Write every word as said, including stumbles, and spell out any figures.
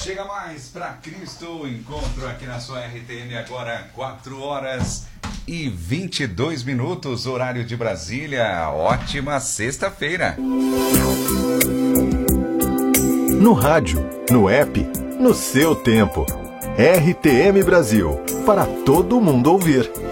Chega mais para Cristo, encontro aqui na sua R T M agora, quatro horas e vinte e dois minutos, horário de Brasília. Ótima sexta-feira. No rádio, no app, no seu tempo. R T M Brasil, para todo mundo ouvir.